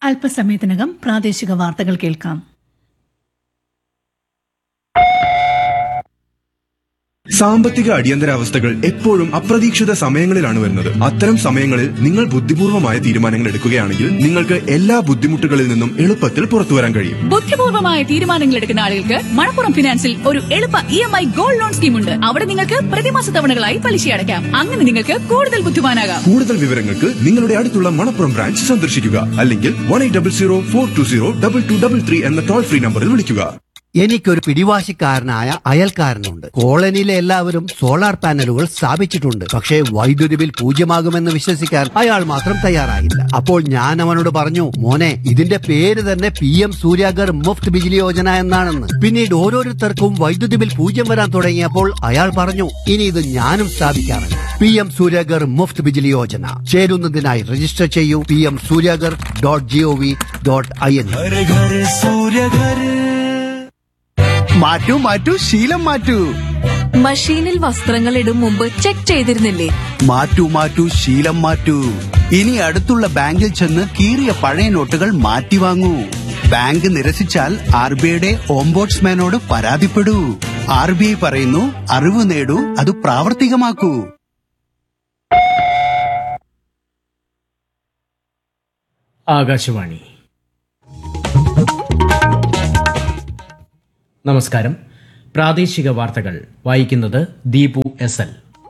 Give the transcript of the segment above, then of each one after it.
അല്പസമയത്തിനകം പ്രാദേശിക വാർത്തകൾ കേൾക്കാം. സാമ്പത്തിക അടിയന്തരാവസ്ഥകൾ എപ്പോഴും അപ്രതീക്ഷിത സമയങ്ങളിലാണ് വരുന്നത്. അത്തരം സമയങ്ങളിൽ നിങ്ങൾ ബുദ്ധിപൂർവമായ തീരുമാനങ്ങൾ എടുക്കുകയാണെങ്കിൽ നിങ്ങൾക്ക് എല്ലാ ബുദ്ധിമുട്ടുകളിൽ നിന്നും എളുപ്പത്തിൽ പുറത്തുവരാൻ കഴിയും. ബുദ്ധിപൂർവമായ തീരുമാനങ്ങൾ എടുക്കുന്ന ആളുകൾക്ക് മണപ്പുറം ഫിനാൻസിൽ ഒരു എളുപ്പ EMI ഗോൾഡ് ലോൺ സ്കീം ഉണ്ട്. അവിടെ നിങ്ങൾക്ക് പ്രതിമാസ തവണകളായി പലിശ അടയ്ക്കാം. അങ്ങനെ നിങ്ങൾക്ക് കൂടുതൽ ബുദ്ധിമാനാകാം. കൂടുതൽ വിവരങ്ങൾക്ക് നിങ്ങളുടെ അടുത്തുള്ള മണപ്പുറം ബ്രാഞ്ച് സന്ദർശിക്കുക, അല്ലെങ്കിൽ 1800-420-2233 എന്ന ടോൾ ഫ്രീ നമ്പറിൽ വിളിക്കുക. എനിക്കൊരു പിടിവാശിക്കാരനായ അയൽക്കാരനുണ്ട്. കോളനിയിലെ എല്ലാവരും സോളാർ പാനലുകൾ സ്ഥാപിച്ചിട്ടുണ്ട്. പക്ഷേ വൈദ്യുതി ബിൽ 0 വിശ്വസിക്കാൻ അയാൾ മാത്രം തയ്യാറായില്ല. അപ്പോൾ ഞാൻ അവനോട് പറഞ്ഞു, മോനെ, ഇതിന്റെ പേര് തന്നെ PM സൂര്യാഗർ മുഫ്ത് ബിജിലി യോജന എന്നാണെന്ന്. പിന്നീട് ഓരോരുത്തർക്കും വൈദ്യുതി ബിൽ 0 വരാൻ തുടങ്ങിയപ്പോൾ അയാൾ പറഞ്ഞു, ഇനി ഇത് ഞാനും സ്ഥാപിക്കാറുണ്ട്. PM സൂര്യാഗർ മുഫ്ത് ബിജിലി യോജന. ചേരുന്നതിനായി രജിസ്റ്റർ ചെയ്യൂ pmsuryagar.gov.in. മാറ്റൂ മാറ്റൂ, ശീലം മാറ്റൂ. മഷീനിൽ വസ്ത്രങ്ങൾ ഇടും മുമ്പ് ചെക്ക് ചെയ്തിരുന്നില്ലേ? മാറ്റൂ മാറ്റൂ, ശീലം മാറ്റൂ. ഇനി അടുത്തുള്ള ബാങ്കിൽ ചെന്ന് കീറിയ പഴയ നോട്ടുകൾ മാറ്റി വാങ്ങൂ. ബാങ്ക് നിരസിച്ചാൽ RBIയുടെ ഓംബോഡ്സ്മാനോട് പരാതിപ്പെടൂ. RBI പറയുന്നു, അറിവ് നേടൂ, അത് പ്രാവർത്തികമാക്കൂ. ആകാശവാണി. നമസ്കാരം. പ്രാദേശിക വാർത്തകൾ വായിക്കുന്നത് ദീപു SL.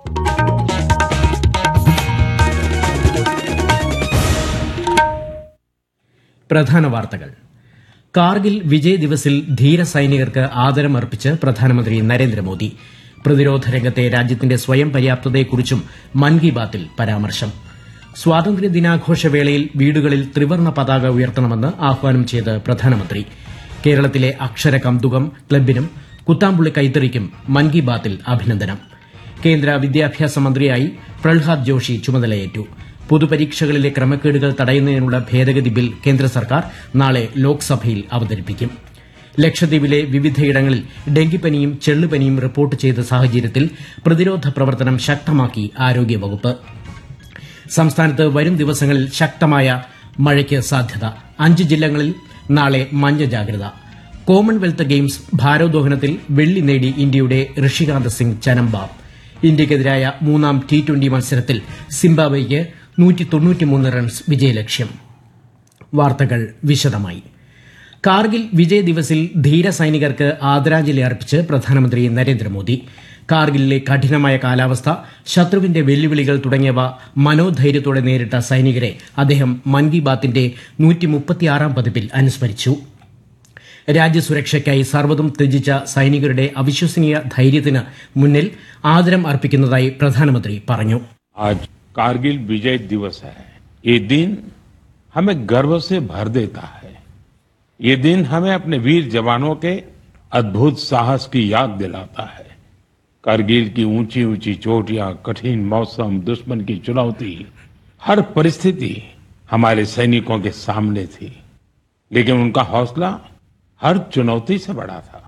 പ്രധാന വാർത്തകൾ. കാർഗിൽ വിജയ് ദിവസിൽ ധീര സൈനികർക്ക് ആദരമർപ്പിച്ച് പ്രധാനമന്ത്രി നരേന്ദ്രമോദി. പ്രതിരോധ രംഗത്തെ രാജ്യത്തിന്റെ സ്വയം പര്യാപ്തതയെക്കുറിച്ചും മൻ കി ബാത്തിൽ പരാമർശം. സ്വാതന്ത്ര്യ ദിനാഘോഷവേളയിൽ വീടുകളിൽ ത്രിവർണ്ണ പതാക ഉയർത്തണമെന്ന് ആഹ്വാനം ചെയ്ത് പ്രധാനമന്ത്രി. കേരളത്തിലെ അക്ഷര കൗതുകം ക്ലബിനും കുത്താമ്പുള്ളി കൈത്തറിക്കും മൻ കി ബാത്തിൽ അഭിനന്ദനം. കേന്ദ്ര വിദ്യാഭ്യാസ മന്ത്രിയായി പ്രഹ്ലാദ് ജോഷി ചുമതലയേറ്റു. പൊതുപരീക്ഷകളിലെ ക്രമക്കേടുകൾ തടയുന്നതിനുള്ള ഭേദഗതി ബിൽ കേന്ദ്ര സർക്കാർ നാളെ ലോക്സഭയിൽ അവതരിപ്പിക്കും. ലക്ഷദ്വീപിലെ വിവിധയിടങ്ങളിൽ ഡെങ്കിപ്പനിയും ചെള്ളുപനിയും റിപ്പോർട്ട് ചെയ്ത സാഹചര്യത്തിൽ പ്രതിരോധ പ്രവർത്തനം ശക്തമാക്കി ആരോഗ്യവകുപ്പ്. സംസ്ഥാനത്ത് വരും ദിവസങ്ങളിൽ ശക്തമായ മഴയ്ക്ക് സാധ്യത. 5 ജില്ലകളിൽ നാളെ മഞ്ഞ ജാഗ്രത. കോമൺവെൽത്ത് ഗെയിംസ് ഭാരോദ്വഹനത്തിൽ വെള്ളി നേടി ഇന്ത്യയുടെ ഋഷികാന്ത് സിംഗ് ചനമ്പാം. ഇന്ത്യയ്ക്കെതിരായ 3ാം T20 മത്സരത്തിൽ സിംബാബ്വെയ്ക്ക് 193 റൺസ് വിജയലക്ഷ്യം. വാർത്തകൾ വിശദമായി. കാർഗിൽ വിജയ് ദിവസിൽ ധീര സൈനികർക്ക് ആദരാഞ്ജലി അർപ്പിച്ച് പ്രധാനമന്ത്രി നരേന്ദ്രമോദി. കാർഗിലിലെ കഠിനമായ കാലാവസ്ഥ, ശത്രുവിന്റെ വെല്ലുവിളികൾ തുടങ്ങിയവ മനോധൈര്യത്തോടെ നേരിട്ട സൈനികരെ അദ്ദേഹം മൻ കി ബാത്തിന്റെ 136ാം പതിപ്പിൽ അനുസ്മരിച്ചു. രാജ്യസുരക്ഷയ്ക്കായി സർവ്വതും ത്യജിച്ച സൈനികരുടെ അവിശ്വസനീയ ധൈര്യത്തിന് മുന്നിൽ ആദരം അർപ്പിക്കുന്നതായി പ്രധാനമന്ത്രി പറഞ്ഞു. आज कारगिल विजय दिवस है. ये दिन हमें गर्व से भर देता है. ये दिन हमें अपने वीर जवानों के अद्भुत साहस की याद दिलाता है. कारगिल की ऊंची ऊंची चोटियां, कठिन मौसम, दुश्मन की चुनौती, हर परिस्थिति हमारे सैनिकों के सामने थी, लेकिन उनका हौसला हर चुनौती से बड़ा था.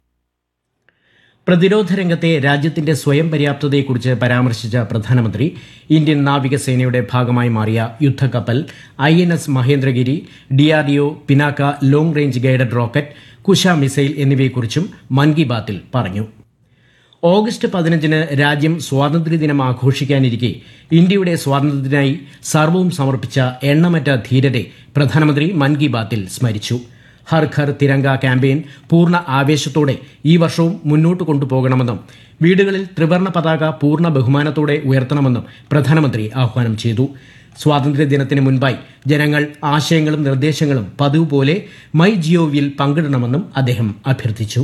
പ്രതിരോധ രംഗത്തെ രാജ്യത്തിന്റെ സ്വയം പര്യാപ്തതയെക്കുറിച്ച് പരാമർശിച്ച പ്രധാനമന്ത്രി ഇന്ത്യൻ നാവികസേനയുടെ ഭാഗമായി മാറിയ യുദ്ധക്കപ്പൽ INS Mahendragiri, DRDO Pinaka long range guided rocket, Kusha missile എന്നിവയെക്കുറിച്ചും മൻ കി ബാത്തിൽ പറഞ്ഞു. ഓഗസ്റ്റ് 15-ന് രാജ്യം സ്വാതന്ത്ര്യദിനം ആഘോഷിക്കാനിരിക്കെ ഇന്ത്യയുടെ സ്വാതന്ത്ര്യത്തിനായി സർവ്വവും സമർപ്പിച്ച എണ്ണമറ്റ ധീരരെ പ്രധാനമന്ത്രി മൻ കി ബാത്തിൽ സ്മരിച്ചു. ഹർ ഘർ തിരങ്ക ക്യാമ്പയിൻ പൂർണ്ണ ആവേശത്തോടെ ഈ വർഷവും മുന്നോട്ട് കൊണ്ടുപോകണമെന്നും വീടുകളിൽ ത്രിവർണ്ണ പതാക പൂർണ്ണ ബഹുമാനത്തോടെ ഉയർത്തണമെന്നും പ്രധാനമന്ത്രി ആഹ്വാനം ചെയ്തു. സ്വാതന്ത്ര്യദിനത്തിന് മുൻപായി ജനങ്ങൾ ആശയങ്ങളും നിർദ്ദേശങ്ങളും പതിവ് പോലെ മൈ ജിഒവിയിൽ പങ്കിടണമെന്നും അദ്ദേഹം അഭ്യർത്ഥിച്ചു.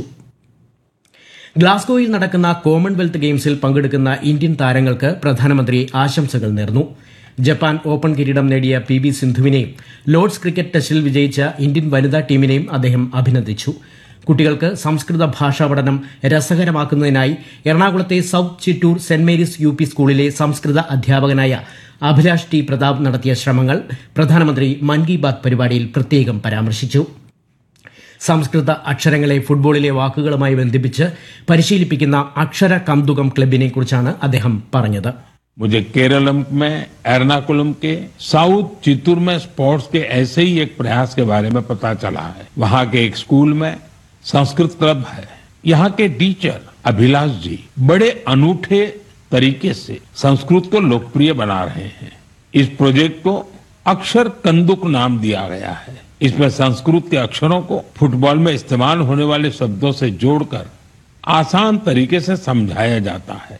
ഗ്ലാസ്ഗോയിൽ നടക്കുന്ന കോമൺവെൽത്ത് ഗെയിംസിൽ പങ്കെടുക്കുന്ന ഇന്ത്യൻ താരങ്ങൾക്ക് പ്രധാനമന്ത്രി ആശംസകൾ നേർന്നു. ജപ്പാൻ ഓപ്പൺ കിരീടം നേടിയ PV സിന്ധുവിനെയും ലോർഡ്സ് ക്രിക്കറ്റ് ടെസ്റ്റിൽ വിജയിച്ച ഇന്ത്യൻ വനിതാ ടീമിനെയും അദ്ദേഹം അഭിനന്ദിച്ചു. കുട്ടികൾക്ക് സംസ്കൃത ഭാഷാ പഠനം രസകരമാക്കുന്നതിനായി എറണാകുളത്തെ south Chittur saint Mary's UP സ്കൂളിലെ സംസ്കൃത അധ്യാപകനായ അഭിലാഷ് T. പ്രതാപ് നടത്തിയ ശ്രമങ്ങൾ പ്രധാനമന്ത്രി മൻ കി ബാത് പരിപാടിയിൽ പ്രത്യേകം പരാമർശിച്ചു. സംസ്കൃത അക്ഷരങ്ങളെ ഫുട്ബോളിലെ വാക്കുകളുമായി ബന്ധിപ്പിച്ച് പരിശീലിപ്പിക്കുന്ന അക്ഷര കൗതുകം ക്ലബിനെ കുറിച്ചാണ് അദ്ദേഹം പറഞ്ഞത്. मुझे केरलम में एर्नाकुलम के साउथ चित्तूर में स्पोर्ट्स के ऐसे ही एक प्रयास के बारे में पता चला है। वहां के एक स्कूल में संस्कृत क्लब है। यहाँ के टीचर अभिलाष जी बड़े अनूठे तरीके से संस्कृत को लोकप्रिय बना रहे हैं। इस प्रोजेक्ट को अक्षर कंदुक नाम दिया गया है। इसमें संस्कृत के अक्षरों को फुटबॉल में इस्तेमाल होने वाले शब्दों से जोड़कर आसान तरीके से समझाया जाता है।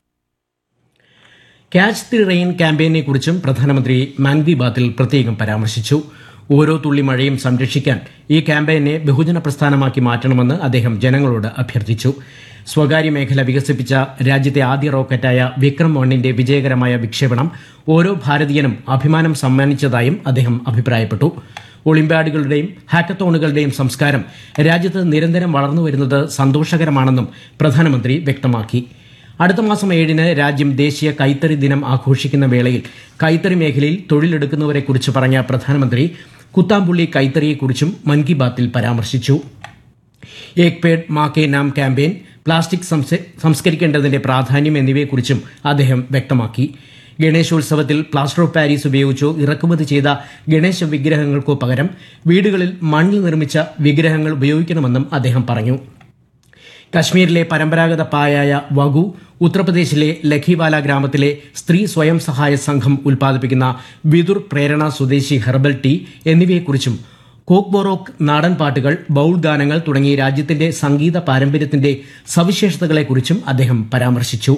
ക്യാച്ച് ദി റെയിൻ ക്യാമ്പയിനെ കുറിച്ചും പ്രധാനമന്ത്രി മൻ കി ബാത്തിൽ പ്രത്യേകം പരാമർശിച്ചു. ഓരോ തുള്ളി മഴയും സംരക്ഷിക്കാൻ ഈ ക്യാമ്പയിനെ ബഹുജന പ്രസ്ഥാനമാക്കി മാറ്റണമെന്ന് അദ്ദേഹം ജനങ്ങളോട് അഭ്യർത്ഥിച്ചു. സ്വകാര്യ മേഖല വികസിപ്പിച്ച രാജ്യത്തെ ആദ്യ റോക്കറ്റായ വിക്രം 1ന്റെ വിജയകരമായ വിക്ഷേപണം ഓരോ ഭാരതീയനും അഭിമാനം സമ്മാനിച്ചതായും അദ്ദേഹം അഭിപ്രായപ്പെട്ടു. ഒളിമ്പ്യാഡുകളുടെയും ഹാക്കത്തോണുകളുടെയും സംസ്കാരം രാജ്യത്ത് നിരന്തരം വളർന്നുവരുന്നത് സന്തോഷകരമാണെന്നും പ്രധാനമന്ത്രി വ്യക്തമാക്കി. അടുത്ത മാസം 7-ന് രാജ്യം ദേശീയ കൈത്തറി ദിനം ആഘോഷിക്കുന്ന വേളയിൽ കൈത്തറി മേഖലയിൽ തൊഴിലെടുക്കുന്നവരെക്കുറിച്ച് പറഞ്ഞ പ്രധാനമന്ത്രി കുത്താമ്പുള്ളി കൈത്തറിയെക്കുറിച്ചും മൻ കി ബാത്തിൽ പരാമർശിച്ചു. ഏക് പേഡ് മാ കെ നാം ക്യാമ്പയിൻ, പ്ലാസ്റ്റിക് സംസ്കരിക്കേണ്ടതിന്റെ പ്രാധാന്യം എന്നിവയെക്കുറിച്ചും അദ്ദേഹം വ്യക്തമാക്കി. ഗണേശോത്സവത്തിൽ പ്ലാസ്റ്റർ ഓഫ് പാരീസ് ഉപയോഗിച്ചോ ഇറക്കുമതി ചെയ്ത ഗണേശ വിഗ്രഹങ്ങൾക്കോ പകരം വീടുകളിൽ മണ്ണിൽ നിർമ്മിച്ച വിഗ്രഹങ്ങൾ ഉപയോഗിക്കണമെന്നും അദ്ദേഹം പറഞ്ഞു. കശ്മീരിലെ പരമ്പരാഗത പായായ വഗു, ഉത്തർപ്രദേശിലെ ലഖിവാല ഗ്രാമത്തിലെ സ്ത്രീ സ്വയം സഹായ സംഘം ഉൽപ്പാദിപ്പിക്കുന്ന വിതുർ പ്രേരണ സ്വദേശി ഹെർബൽ ടീ എന്നിവയെക്കുറിച്ചും കോക്ബോറോക്ക്, നാടൻ പാട്ടുകൾ, ബൌൾ ഗാനങ്ങൾ തുടങ്ങി രാജ്യത്തിന്റെ സംഗീത പാരമ്പര്യത്തിന്റെ സവിശേഷതകളെക്കുറിച്ചും അദ്ദേഹം പരാമർശിച്ചു.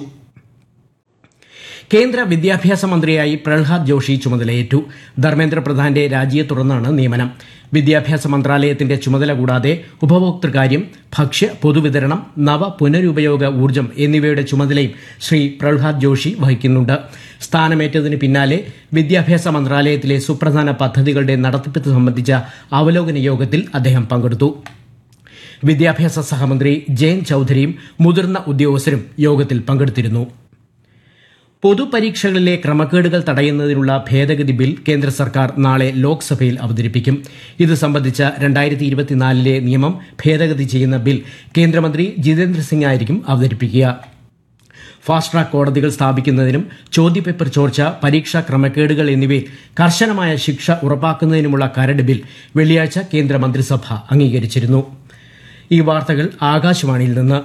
കേന്ദ്ര വിദ്യാഭ്യാസ മന്ത്രിയായി പ്രഹ്ലാദ് ജോഷി ചുമതലയേറ്റു. ധർമ്മേന്ദ്ര പ്രധാന്റെ രാജിയെ തുടർന്നാണ് നിയമനം. വിദ്യാഭ്യാസ മന്ത്രാലയത്തിന്റെ ചുമതല കൂടാതെ ഉപഭോക്തൃകാര്യം, ഭക്ഷ്യ പൊതുവിതരണം, നവ പുനരുപയോഗ ഊർജ്ജം എന്നിവയുടെ ചുമതലയും ശ്രീ പ്രഹ്ലാദ് ജോഷി വഹിക്കുന്നുണ്ട്. സ്ഥാനമേറ്റതിന് പിന്നാലെ വിദ്യാഭ്യാസ മന്ത്രാലയത്തിലെ സുപ്രധാന പദ്ധതികളുടെ നടത്തിപ്പ് സംബന്ധിച്ച അവലോകന യോഗത്തിൽ അദ്ദേഹം പങ്കെടുത്തു. വിദ്യാഭ്യാസ സഹമന്ത്രി ജയൻ ചൌധരിയും മുതിർന്ന ഉദ്യോഗസ്ഥരും യോഗത്തിൽ പങ്കെടുത്തിരുന്നു. പൊതുപരീക്ഷകളിലെ ക്രമക്കേടുകൾ തടയുന്നതിനുള്ള ഭേദഗതി ബിൽ കേന്ദ്ര സർക്കാർ നാളെ ലോക്സഭയിൽ അവതരിപ്പിക്കും. ഇത് സംബന്ധിച്ച 2024 നിയമം ഭേദഗതി ചെയ്യുന്ന ബിൽ കേന്ദ്രമന്ത്രി ജിതേന്ദ്ര സിംഗ് ആയിരിക്കും അവതരിപ്പിക്കുക. ഫാസ്റ്റ് ട്രാക്ക് കോടതികൾ സ്ഥാപിക്കുന്നതിനും ചോദ്യപേപ്പർ ചോർച്ച, പരീക്ഷാ ക്രമക്കേടുകൾ എന്നിവയിൽ കർശനമായ ശിക്ഷ ഉറപ്പാക്കുന്നതിനുമുള്ള കരട് ബിൽ വെള്ളിയാഴ്ച കേന്ദ്ര മന്ത്രിസഭ അംഗീകരിച്ചിരുന്നു. ഈ വാർത്തകൾ ആകാശവാണിയിൽ നിന്ന്.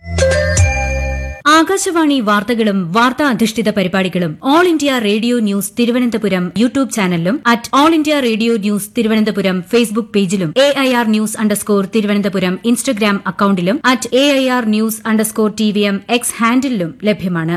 ആകാശവാണി വാർത്തകളും വാർത്താ അധിഷ്ഠിത പരിപാടികളും all India radio news Thiruvananthapuram YouTube ചാനലിലും at all India radio news Thiruvananthapuram Facebook പേജിലും AIR ന്യൂസ് _ ഇൻസ്റ്റഗ്രാം അക്കൌണ്ടിലും at AIR news _ TVM X ഹാൻഡിലും ലഭ്യമാണ്.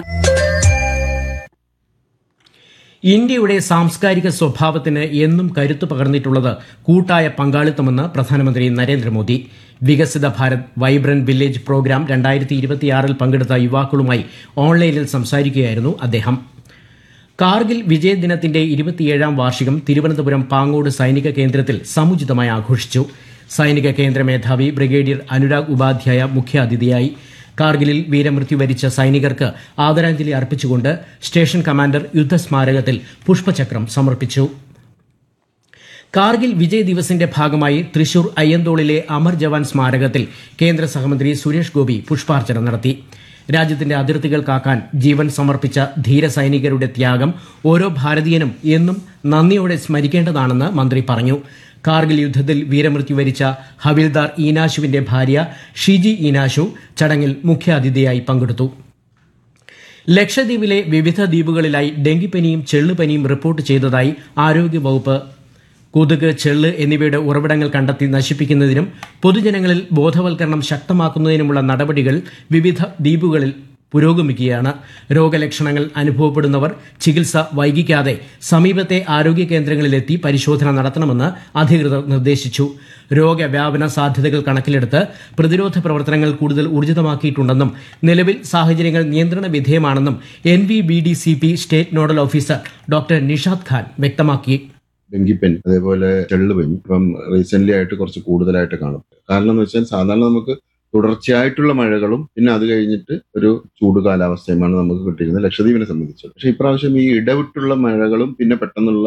ഇന്ത്യയുടെ സാംസ്കാരിക സ്വഭാവത്തിന് എന്നും കരുത്തു പകർന്നിട്ടുള്ളത് കൂട്ടായ പങ്കാളിത്തമെന്ന് പ്രധാനമന്ത്രി നരേന്ദ്രമോദി. വികസിത ഭാരത് വൈബ്രന്റ് വില്ലേജ് പ്രോഗ്രാം 2026 പങ്കെടുത്ത യുവാക്കളുമായി ഓൺലൈനിൽ സംസാരിക്കുകയായിരുന്നു അദ്ദേഹം. കാർഗിൽ വിജയ് ദിനത്തിന്റെ 27ാം വാർഷികം തിരുവനന്തപുരം പാങ്ങോട് സൈനിക കേന്ദ്രത്തിൽ സമുചിതമായി ആഘോഷിച്ചു. സൈനിക കേന്ദ്ര മേധാവി ബ്രിഗേഡിയർ അനുരാഗ് ഉപാധ്യായ മുഖ്യാതിഥിയായി. കാർഗിലിൽ വീരമൃത്യു വരിച്ച സൈനികർക്ക് ആദരാഞ്ജലി അർപ്പിച്ചുകൊണ്ട് സ്റ്റേഷൻ കമാൻഡർ യുദ്ധസ്മാരകത്തിൽ പുഷ്പചക്രം സമർപ്പിച്ചു. കാർഗിൽ വിജയ് ദിവസിന്റെ ഭാഗമായി തൃശൂർ അയ്യന്തോളിലെ അമർ ജവാൻ സ്മാരകത്തിൽ കേന്ദ്ര സഹമന്ത്രി സുരേഷ് ഗോപി പുഷ്പാർച്ചന നടത്തി. രാജ്യത്തിന്റെ അതിർത്തികൾ കാക്കാൻ ജീവൻ സമർപ്പിച്ച ധീര സൈനികരുടെ ത്യാഗം ഓരോ ഭാരതീയനും എന്നും നന്ദിയോടെ സ്മരിക്കേണ്ടതാണെന്ന് മന്ത്രി പറഞ്ഞു. കാർഗിൽ യുദ്ധത്തിൽ വീരമൃത്യു വരിച്ച ഹവിൽദാർ ഈനാശുവിന്റെ ഭാര്യ ഷിജി ഈനാശു ചടങ്ങിൽ മുഖ്യാതിഥിയായി പങ്കെടുത്തു. ലക്ഷദ്വീപിലെ വിവിധ ദ്വീപുകളിലായി ഡെങ്കിപ്പനിയും ചെള്ളുപനിയും റിപ്പോർട്ട് ചെയ്തതായി ആരോഗ്യവകുപ്പ്. കൊതുക്, ചെള്ള് എന്നിവയുടെ ഉറവിടങ്ങൾ കണ്ടെത്തി നശിപ്പിക്കുന്നതിനും പൊതുജനങ്ങളിൽ ബോധവൽക്കരണം ശക്തമാക്കുന്നതിനുമുള്ള നടപടികൾ വിവിധ ദ്വീപുകളിൽ പുരോഗമിക്കുകയാണ്. രോഗലക്ഷണങ്ങൾ അനുഭവപ്പെടുന്നവർ ചികിത്സ വൈകിക്കാതെ സമീപത്തെ ആരോഗ്യ കേന്ദ്രങ്ങളിലെത്തി പരിശോധന നടത്തണമെന്ന് അധികൃതർ നിർദ്ദേശിച്ചു. രോഗവ്യാപന സാധ്യതകൾ കണക്കിലെടുത്ത് പ്രതിരോധ പ്രവർത്തനങ്ങൾ കൂടുതൽ ഊർജിതമാക്കിയിട്ടുണ്ടെന്നും നിലവിൽ സാഹചര്യങ്ങൾ നിയന്ത്രണ വിധേയമാണെന്നും NVBDCP state nodal officer doctor Nishad Khan വ്യക്തമാക്കി. ഡെങ്കിപ്പനി അതേപോലെ ചെള്ളുപനി ഇപ്പം റീസെന്റ് ആയിട്ട് കുറച്ച് കൂടുതലായിട്ട് കാണും. കാരണം എന്ന് വെച്ചാൽ സാധാരണ നമുക്ക് തുടർച്ചയായിട്ടുള്ള മഴകളും പിന്നെ അത് കഴിഞ്ഞിട്ട് ഒരു ചൂട് കാലാവസ്ഥയുമാണ് നമുക്ക് കിട്ടിയിരുന്നത് ലക്ഷദ്വീപിനെ സംബന്ധിച്ചത്. പക്ഷെ ഇപ്രാവശ്യം ഈ ഇടവിട്ടുള്ള മഴകളും പിന്നെ പെട്ടെന്നുള്ള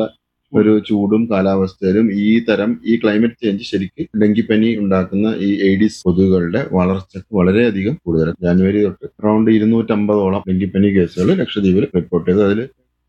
ഒരു ചൂടും കാലാവസ്ഥയിലും ഈ ക്ലൈമറ്റ് ചേഞ്ച് ശരിക്കും ഡെങ്കിപ്പനി ഉണ്ടാക്കുന്ന ഈ ഏഡിസ് കൊതുകുകളുടെ വളർച്ചയ്ക്ക് വളരെയധികം കൂടുതലാണ്. ജനുവരി തൊട്ട് അറൌണ്ട് 250ഓളം ഡെങ്കിപ്പനി കേസുകൾ ലക്ഷദ്വീപിൽ റിപ്പോർട്ട് ചെയ്തു. അതിൽ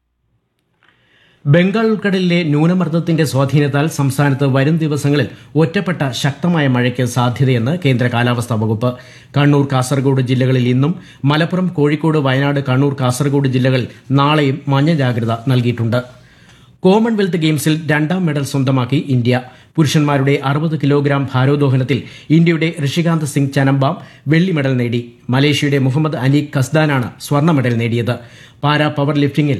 ബംഗാൾ ഉൾക്കടലിലെ ന്യൂനമർദ്ദത്തിന്റെ സ്വാധീനത്താൽ സംസ്ഥാനത്ത് വരും ദിവസങ്ങളിൽ ഒറ്റപ്പെട്ട ശക്തമായ മഴയ്ക്ക് സാധ്യതയെന്ന് കേന്ദ്ര കാലാവസ്ഥാ വകുപ്പ്. കണ്ണൂർ, കാസർഗോഡ് ജില്ലകളിൽ ഇന്നും, മലപ്പുറം, കോഴിക്കോട്, വയനാട്, കണ്ണൂർ, കാസർഗോഡ് ജില്ലകളിൽ നാളെയും മഞ്ഞ ജാഗ്രത നൽകിയിട്ടുണ്ട്. കോമൺവെൽത്ത് ഗെയിംസിൽ 2ാം മെഡൽ സ്വന്തമാക്കി ഇന്ത്യ. പുരുഷന്മാരുടെ 60 കിലോഗ്രാം ഭാരോദ്വഹനത്തിൽ ഇന്ത്യയുടെ ഋഷികാന്ത് സിംഗ് ചനമ്പാം വെള്ളി മെഡൽ നേടി. മലേഷ്യയുടെ മുഹമ്മദ് അനീഖ് കസ്ദാനാണ് സ്വർണ്ണ മെഡൽ നേടിയത്. പാരാ പവർ ലിഫ്റ്റിംഗിൽ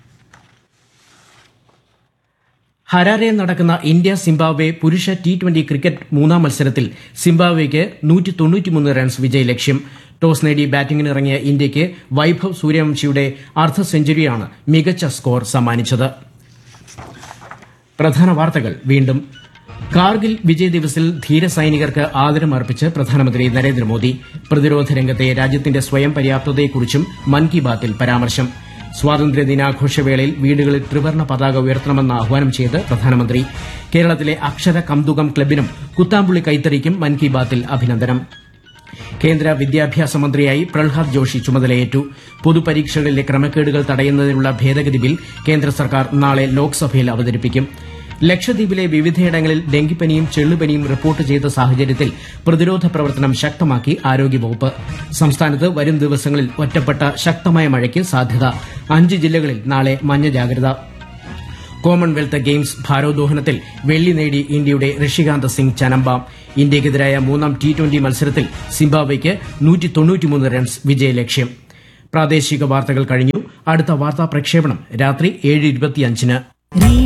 ഹരാരയിൽ നടക്കുന്ന ഇന്ത്യ സിംബാബ്വെ പുരുഷ T20 ക്രിക്കറ്റ് 3ാം മത്സരത്തിൽ സിംബാബ്വെയ്ക്ക് 193 റൺസ് വിജയലക്ഷ്യം. ടോസ് നേടി ബാറ്റിംഗിനിറങ്ങിയ ഇന്ത്യയ്ക്ക് വൈഭവ് സൂര്യവംശിയുടെ അർദ്ധ സെഞ്ചുറിയാണ് മികച്ച സ്കോർ സമ്മാനിച്ചത്. പ്രധാന വാർത്തകൾ വീണ്ടും. കാർഗിൽ വിജയ് ദിവസിൽ ധീരസൈനികർക്ക് ആദരമർപ്പിച്ച് പ്രധാനമന്ത്രി നരേന്ദ്രമോദി. പ്രതിരോധ രംഗത്തെ രാജ്യത്തിന്റെ സ്വയം പര്യാപ്തതയെക്കുറിച്ചും മൻ കി ബാത്തിൽ പരാമർശം. സ്വാതന്ത്ര്യദിനാഘോഷവേളയിൽ വീടുകളിൽ ത്രിവർണ്ണ പതാക ഉയർത്തണമെന്ന് ആഹ്വാനം ചെയ്ത് പ്രധാനമന്ത്രി. കേരളത്തിലെ അക്ഷര കംതുകം ക്ലബിനും കുത്താമ്പുള്ളി കൈത്തറിക്കും മൻ കി ബാത്തിൽ അഭിനന്ദനം. കേന്ദ്ര വിദ്യാഭ്യാസ മന്ത്രിയായി പ്രഹ്ലാദ് ജോഷി ചുമതലയേറ്റു. പൊതുപരീക്ഷകളിലെ ക്രമക്കേടുകൾ തടയുന്നതിനുള്ള ഭേദഗതി ബിൽ കേന്ദ്ര സർക്കാർ നാളെ ലോക്സഭയിൽ അവതരിപ്പിക്കും. ലക്ഷദ്വീപിലെ വിവിധയിടങ്ങളിൽ ഡെങ്കിപ്പനിയും ചെള്ളുപനിയും റിപ്പോർട്ട് ചെയ്ത സാഹചര്യത്തിൽ പ്രതിരോധ പ്രവർത്തനം ശക്തമാക്കി ആരോഗ്യവകുപ്പ്. സംസ്ഥാനത്ത് വരും ദിവസങ്ങളിൽ ഒറ്റപ്പെട്ട ശക്തമായ മഴയ്ക്ക് സാധ്യത. 5 ജില്ലകളിൽ നാളെ മഞ്ഞ ജാഗ്രത. കോമൺവെൽത്ത് ഗെയിംസ് ഭാരോദ്വഹനത്തിൽ വെള്ളി നേടി ഇന്ത്യയുടെ ഋഷികാന്ത് സിംഗ് ചനമ്പാം. ഇന്ത്യയ്ക്കെതിരായ 3ാം T20 മത്സരത്തിൽ സിംബാബ്വെയ്ക്ക് 193 റൺസ് വിജയലക്ഷ്യം. പ്രാദേശിക വാർത്തകൾ കഴിഞ്ഞു. അടുത്ത വാർത്താ പ്രക്ഷേപണം രാത്രി 7:25-ന്.